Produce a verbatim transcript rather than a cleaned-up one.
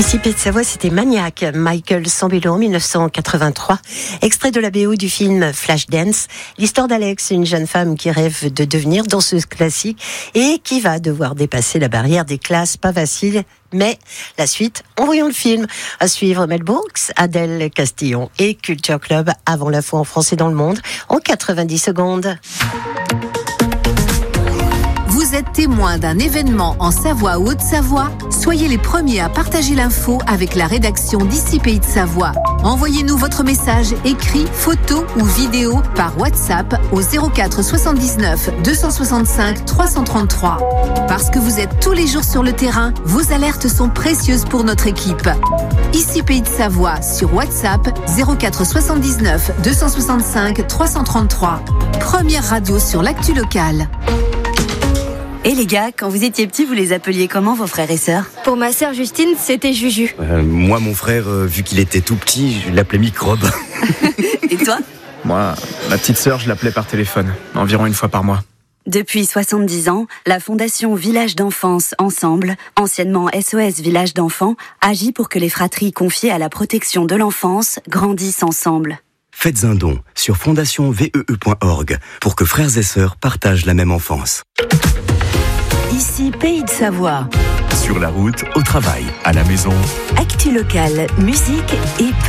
Ici Pays de Savoie, c'était Maniac, Michael Sambello en dix-neuf cent quatre-vingt-trois, extrait de la B O du film Flashdance, l'histoire d'Alex, une jeune femme qui rêve de devenir danseuse classique et qui va devoir dépasser la barrière des classes, pas facile, mais la suite, en voyant le film. À suivre Mel Brooks, Adèle Castillon et Culture Club, avant l'info en français dans le monde, en quatre-vingt-dix secondes. Vous êtes témoin d'un événement en Savoie ou Haute-Savoie? Soyez les premiers à partager l'info avec la rédaction d'Ici Pays de Savoie. Envoyez-nous votre message écrit, photo ou vidéo par WhatsApp au zéro quatre soixante-dix-neuf deux cent soixante-cinq trois cent trente-trois. Parce que vous êtes tous les jours sur le terrain, vos alertes sont précieuses pour notre équipe. Ici Pays de Savoie sur WhatsApp zéro quatre soixante-dix-neuf deux cent soixante-cinq trois cent trente-trois. Première radio sur l'actu locale. Et les gars, quand vous étiez petits, vous les appeliez comment vos frères et sœurs? Pour ma sœur Justine, c'était Juju. Euh, moi, mon frère, euh, vu qu'il était tout petit, je l'appelais Microbe. Et toi? Moi, ma petite sœur, je l'appelais par téléphone, environ une fois par mois. Depuis soixante-dix ans, la Fondation Village d'Enfance Ensemble, anciennement S O S Village d'Enfants, agit pour que les fratries confiées à la protection de l'enfance grandissent ensemble. Faites un don sur fondation v e e point org pour que frères et sœurs partagent la même enfance. Ici Pays de Savoie. Sur la route, au travail, à la maison. Actu locale, musique et